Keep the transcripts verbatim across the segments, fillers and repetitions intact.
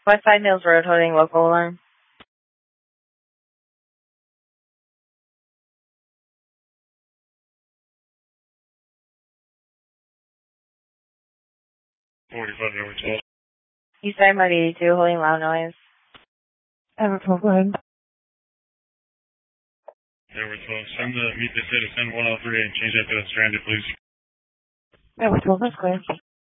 West Side Mills Road, holding local alarm. forty-five, Edward twelve. East Side Mud eighty-two, holding loud noise. Edward twelve, go ahead. Edward twelve, send the meet the city, send one oh three and change that to stranded, please. Edward twelve, that's clear.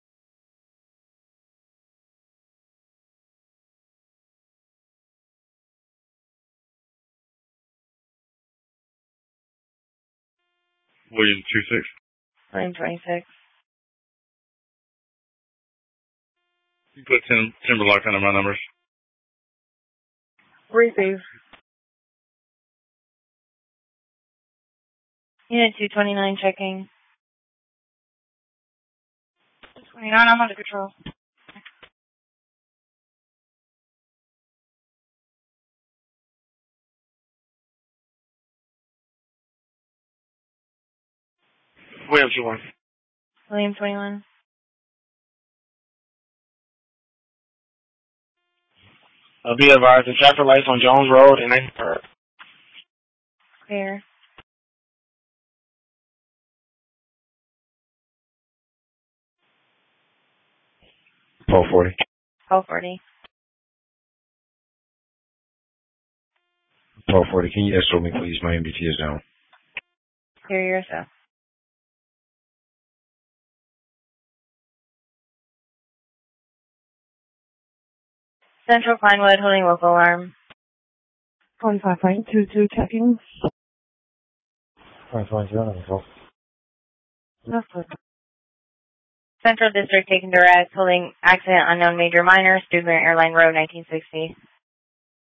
William two six. William twenty-six. You put Tim, Timberlock under my numbers. Receive. Unit two twenty-nine checking. twenty-nine, I'm under control. William two one. William twenty-one. Uh, be advised, the traffic lights on Jones Road and ninety-third. Clear. twelve forty. twelve forty. twelve forty, can you escort me, please? My M D T is down. Clear yourself. Central Pinewood, holding local alarm. twenty-five point two two checking. five twenty-two, I'm control. That's good. Central District taking direct, holding accident unknown major minor, Student Airline Road nineteen sixty.